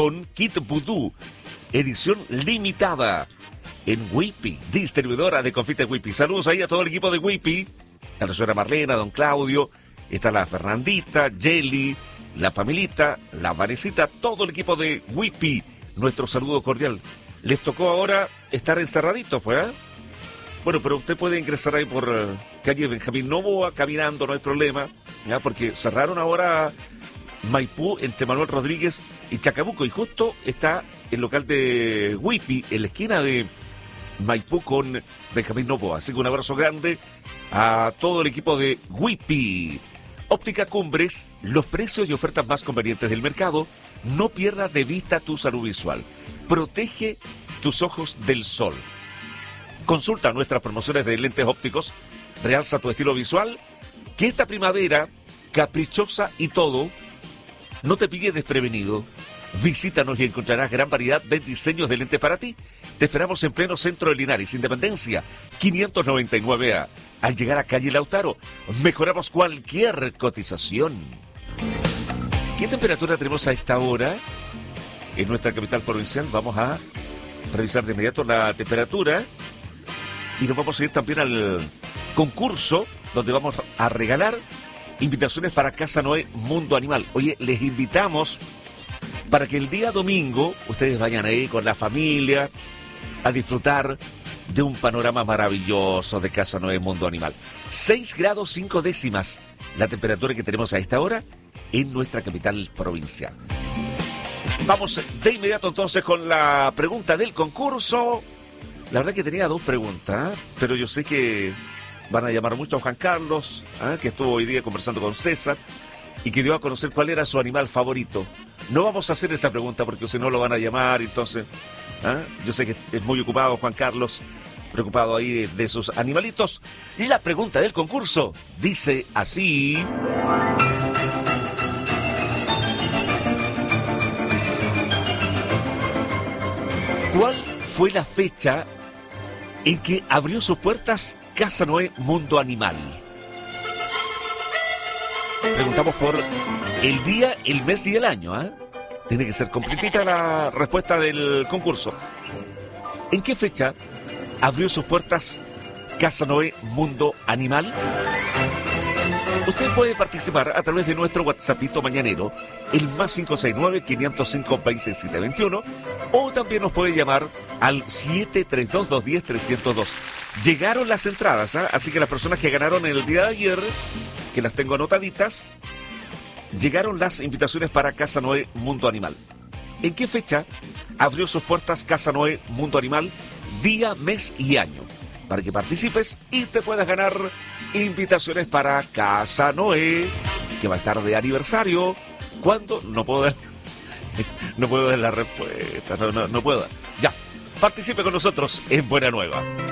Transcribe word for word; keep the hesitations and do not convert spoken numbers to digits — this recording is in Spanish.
con Kit Voodoo, edición limitada en Whippy, distribuidora de confites Whippy. Saludos ahí a todo el equipo de Whippy, a la señora Marlena, a don Claudio, está la Fernandita, Jelly, la Pamilita, la Vanesita, todo el equipo de Whippy. Nuestro saludo cordial. Les tocó ahora estar encerraditos, pues, ¿eh? Bueno, pero usted puede ingresar ahí por uh, calle Benjamín Novoa, caminando, no hay problema, ¿ya? Porque cerraron ahora Maipú entre Manuel Rodríguez y Chacabuco, y justo está el local de Whippy en la esquina de Maipú con Benjamín Novoa. Así que un abrazo grande a todo el equipo de Whippy. Óptica Cumbres, los precios y ofertas más convenientes del mercado. No pierdas de vista tu salud visual. Protege tus ojos del sol. Consulta nuestras promociones de lentes ópticos. Realza tu estilo visual. Que esta primavera, caprichosa y todo, no te pille desprevenido. Visítanos y encontrarás gran variedad de diseños de lentes para ti. Te esperamos en pleno centro de Linares, Independencia, quinientos noventa y nueve A. Al llegar a calle Lautaro, mejoramos cualquier cotización. ¿Qué temperatura tenemos a esta hora en nuestra capital provincial? Vamos a revisar de inmediato la temperatura y nos vamos a ir también al concurso donde vamos a regalar invitaciones para Casa Noé Mundo Animal. Oye, les invitamos para que el día domingo ustedes vayan ahí con la familia a disfrutar de un panorama maravilloso de Casa Noé Mundo Animal. seis grados cinco décimas la temperatura que tenemos a esta hora en nuestra capital provincial. Vamos de inmediato entonces con la pregunta del concurso. La verdad que tenía dos preguntas, ¿eh? Pero yo sé que van a llamar mucho a Juan Carlos, ¿eh? Que estuvo hoy día conversando con César y que dio a conocer cuál era su animal favorito. No vamos a hacer esa pregunta porque si no lo van a llamar, entonces... ¿Ah? Yo sé que es muy ocupado Juan Carlos, preocupado ahí de, de sus animalitos. La pregunta del concurso dice así: ¿cuál fue la fecha en que abrió sus puertas Casa Noé Mundo Animal? Preguntamos por el día, el mes y el año, ¿eh? Tiene que ser completita la respuesta del concurso. ¿En qué fecha abrió sus puertas Casa Noé Mundo Animal? Usted puede participar a través de nuestro WhatsAppito mañanero, el más cinco seis nueve, quinientos cinco, veintisiete veintiuno, o también nos puede llamar al siete tres dos, dos uno cero, tres cero dos. Llegaron las entradas, ¿eh? Así que las personas que ganaron el día de ayer, que las tengo anotaditas, llegaron las invitaciones para Casa Noé Mundo Animal. ¿En qué fecha abrió sus puertas Casa Noé Mundo Animal? Día, mes y año. Para que participes y te puedas ganar invitaciones para Casa Noé, que va a estar de aniversario. ¿Cuándo? No puedo dar, no puedo dar la respuesta. No, no, no puedo dar. Ya, participe con nosotros en Buena Nueva.